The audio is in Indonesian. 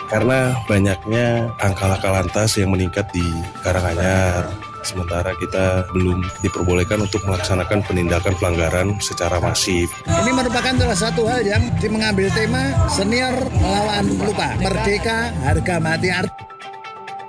karena banyaknya angka laka lantas yang meningkat di Karanganyar. Sementara kita belum diperbolehkan untuk melaksanakan penindakan pelanggaran secara masif. Ini merupakan salah satu hal yang mengambil tema senior melawan lupa, merdeka harga mati.